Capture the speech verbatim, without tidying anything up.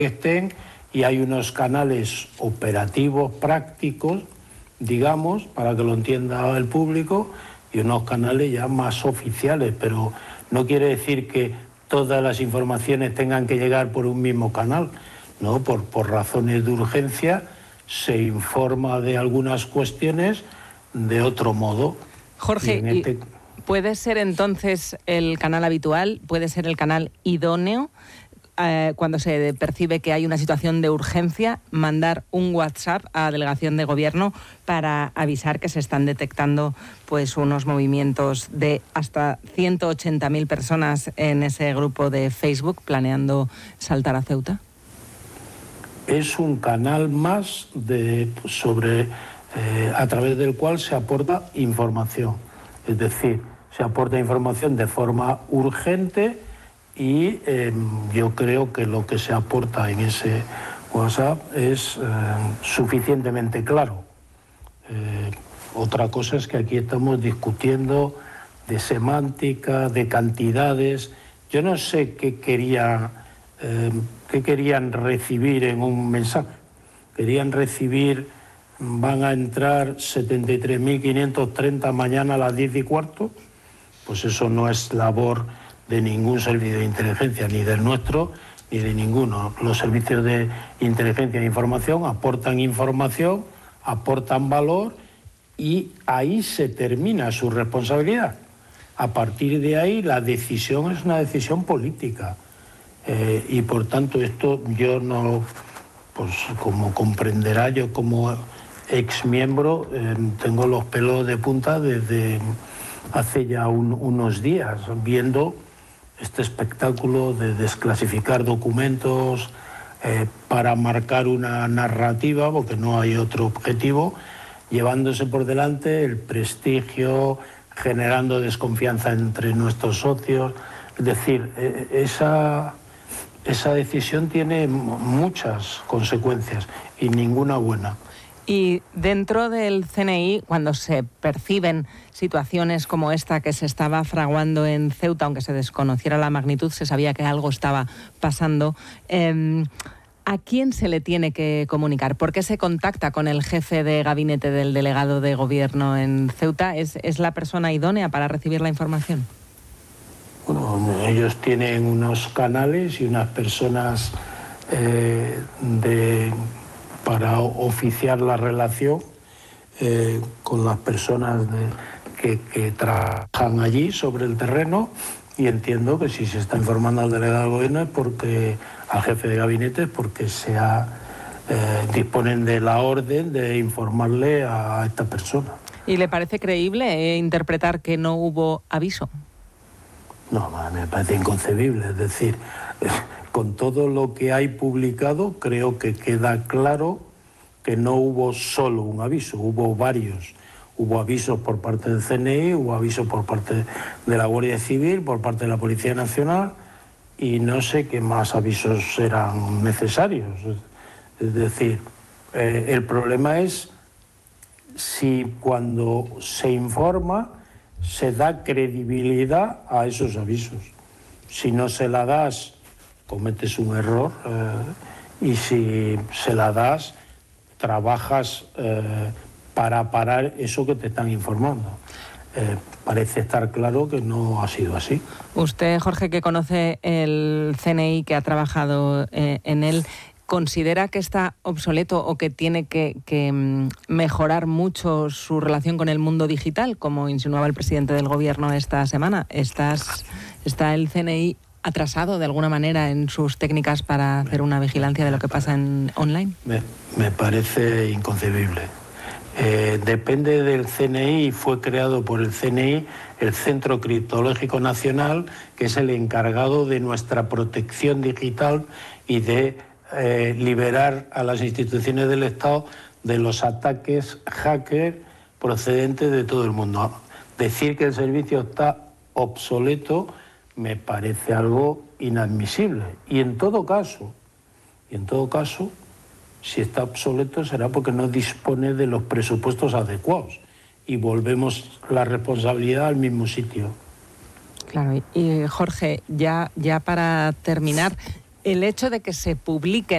estén, y hay unos canales operativos prácticos, digamos, para que lo entienda el público, y unos canales ya más oficiales, pero no quiere decir que todas las informaciones tengan que llegar por un mismo canal, ¿no? Por, por razones de urgencia se informa de algunas cuestiones de otro modo. Jorge, y en este... ¿puede ser entonces el canal habitual, puede ser el canal idóneo, eh, cuando se percibe que hay una situación de urgencia, mandar un WhatsApp a la delegación de gobierno para avisar que se están detectando pues unos movimientos de hasta ciento ochenta mil personas en ese grupo de Facebook planeando saltar a Ceuta? Es un canal más de, sobre, eh, a través del cual se aporta información. Es decir, se aporta información de forma urgente y eh, yo creo que lo que se aporta en ese WhatsApp es eh, suficientemente claro. Eh, otra cosa es que aquí estamos discutiendo de semántica, de cantidades. Yo no sé qué quería... Eh, ¿Qué querían recibir en un mensaje? Querían recibir, van a entrar setenta y tres mil quinientos treinta mañana a las diez y cuarto. Pues eso no es labor de ningún servicio de inteligencia, ni del nuestro, ni de ninguno. Los servicios de inteligencia e información aportan información, aportan valor y ahí se termina su responsabilidad. A partir de ahí la decisión es una decisión política. Eh, y por tanto esto yo no, pues como comprenderá, yo como ex miembro eh, tengo los pelos de punta desde hace ya un, unos días, viendo este espectáculo de desclasificar documentos eh, para marcar una narrativa, porque no hay otro objetivo, llevándose por delante el prestigio, generando desconfianza entre nuestros socios. Es decir, eh, esa... Esa decisión tiene muchas consecuencias y ninguna buena. Y dentro del C N I, cuando se perciben situaciones como esta que se estaba fraguando en Ceuta, aunque se desconociera la magnitud, se sabía que algo estaba pasando, eh, ¿a quién se le tiene que comunicar? ¿Por qué se contacta con el jefe de gabinete del delegado de gobierno en Ceuta? ¿Es, es la persona idónea para recibir la información? Bueno, ellos tienen unos canales y unas personas eh, de, para oficiar la relación eh, con las personas de, que, que trabajan allí sobre el terreno, y entiendo que si se está informando al delegado del gobierno es porque, al jefe de gabinete, es porque se ha, eh, disponen de la orden de informarle a esta persona. ¿Y le parece creíble eh, interpretar que no hubo aviso? No, me parece inconcebible. Es decir, con todo lo que hay publicado, creo que queda claro que no hubo solo un aviso, hubo varios. Hubo avisos por parte del C N I, hubo avisos por parte de la Guardia Civil, por parte de la Policía Nacional, y no sé qué más avisos eran necesarios. Es decir, eh, el problema es si cuando se informa se da credibilidad a esos avisos. Si no se la das, cometes un error, eh, y si se la das, trabajas eh, para parar eso que te están informando. Eh, parece estar claro que no ha sido así. Usted, Jorge, que conoce el C N I, que ha trabajado eh, en él, ¿considera que está obsoleto o que tiene que, que mejorar mucho su relación con el mundo digital, como insinuaba el presidente del gobierno esta semana? ¿Estás, ¿Está el C N I atrasado de alguna manera en sus técnicas para hacer una vigilancia de lo que pasa en online? Me, me parece inconcebible. Eh, depende del C N I, fue creado por el C N I el Centro Criptológico Nacional, que es el encargado de nuestra protección digital y de Eh, liberar a las instituciones del Estado de los ataques hacker procedentes de todo el mundo. Decir que el servicio está obsoleto me parece algo inadmisible. Y en todo caso, y en todo caso, si está obsoleto será porque no dispone de los presupuestos adecuados. Y volvemos la responsabilidad al mismo sitio. Claro, y Jorge, ya, ya para terminar, el hecho de que se publique